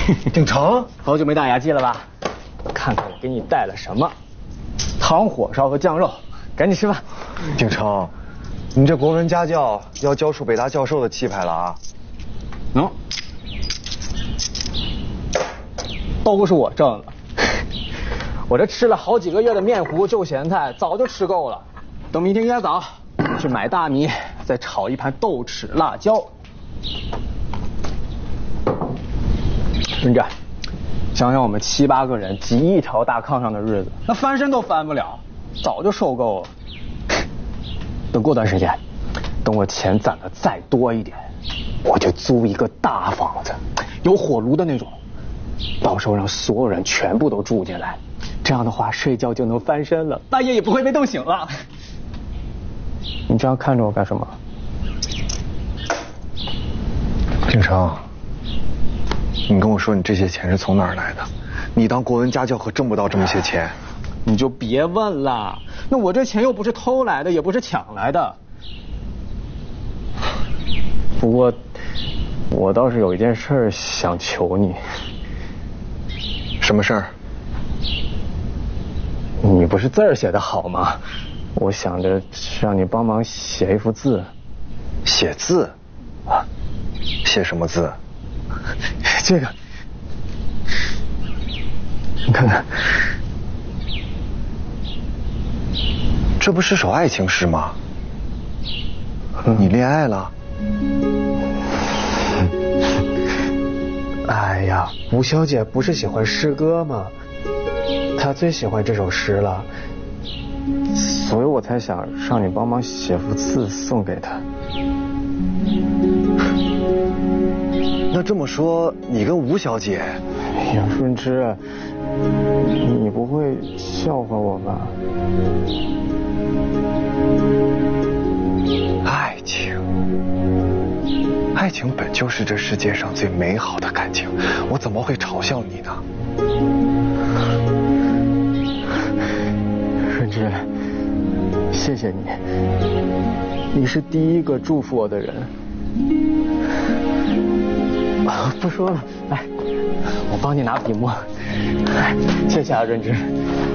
秉承， 好久没打牙祭了吧？看看我给你带了什么，糖火烧和酱肉，赶紧吃饭。 秉承，你这国文家教要教出北大教授的气派了啊！ 都是我挣的，我这吃了好几个月的面糊就咸菜，早就吃够了。等明天一大早去买大米，再炒一盘豆豉辣椒。顺着，想想我们7、8个人挤一条大炕上的日子，那翻身都翻不了，早就受够了。等过段时间，等我钱攒的再多一点，我就租一个大房子，有火炉的那种，到时候让所有人全部都住进来，这样的话睡觉就能翻身了，半夜也不会被冻醒了。你这样看着我干什么？ 秉承，你跟我说你这些钱是从哪儿来的？你当国文家教可挣不到这么些钱。 你就别问了，那我这钱又不是偷来的，也不是抢来的。不过，我倒是有一件事想求你。 什么事儿？ 你不是字儿写得好吗？我想着让你帮忙写一幅字。 写字？啊？写什么字？ 这个，你看看。 这不是首爱情诗吗？你恋爱了？ 哎呀，吴小姐不是喜欢诗歌吗？她最喜欢这首诗了，所以我才想让你帮忙写幅字送给她。 那这么说，你跟吴小姐？ 哎呀，顺之，你不会笑话我吧？ 爱情本就是这世界上最美好的感情，我怎么会嘲笑你呢？ 顺之，谢谢你，你是第一个祝福我的人。不说了，来，我帮你拿笔墨。谢谢啊，润之。